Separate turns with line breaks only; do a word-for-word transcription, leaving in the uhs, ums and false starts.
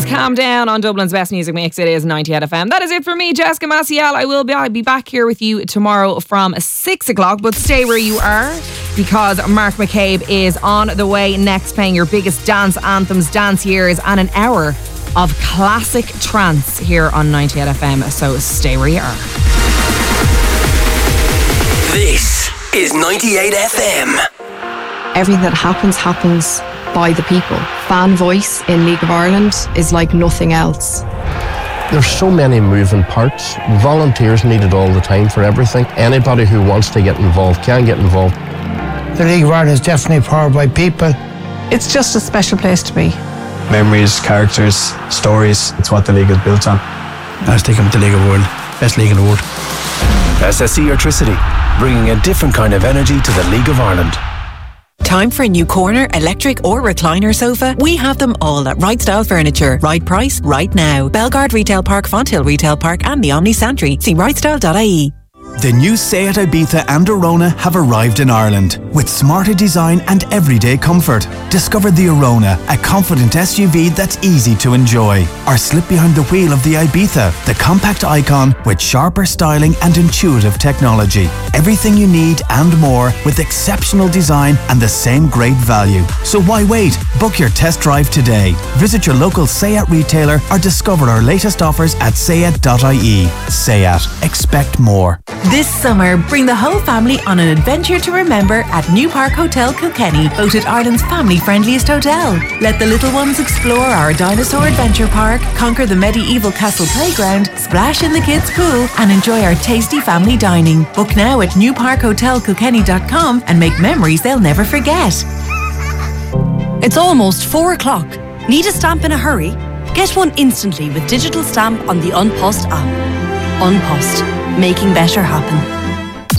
is Calm Down on Dublin's Best Music Mix. It is ninety-eight F M. That is it for me, Jessica Maciel. I will be, I'll be back here with you tomorrow from six o'clock, but stay where you are because Mark McCabe is on the way next, playing your biggest dance anthems, dance years, and an hour of classic trance here on ninety-eight F M. So stay where you are.
This is ninety-eight F M.
Everything that happens, happens by the people. Fan voice in League of Ireland is like nothing else.
There's so many moving parts. Volunteers needed all the time for everything. Anybody who wants to get involved can get involved.
The League of Ireland is definitely powered by people.
It's just a special place to be.
Memories, characters, stories. It's what the league is built on.
I stick with the League of Ireland. Best league in the world.
S S E Electricity, bringing a different kind of energy to the League of Ireland.
Time for a new corner, electric or recliner sofa? We have them all at Right Style Furniture. Right price, right now. Belgard Retail Park, Fonthill Retail Park and the Omni Santry. See right style dot I E.
The new Seat Ibiza and Arona have arrived in Ireland with smarter design and everyday comfort. Discover the Arona, a confident S U V that's easy to enjoy. Or slip behind the wheel of the Ibiza, the compact icon with sharper styling and intuitive technology. Everything you need and more with exceptional design and the same great value. So why wait? Book your test drive today. Visit your local Seat retailer or discover our latest offers at seat dot I E. Seat. Expect more.
This summer, bring the whole family on an adventure to remember at New Park Hotel Kilkenny, voted Ireland's family-friendliest hotel. Let the little ones explore our dinosaur adventure park, conquer the medieval castle playground, splash in the kids' pool, and enjoy our tasty family dining. Book now at new park hotel kilkenny dot com and make memories they'll never forget.
It's almost four o'clock. Need a stamp in a hurry? Get one instantly with digital stamp on the An Post app. An Post. Making better happen.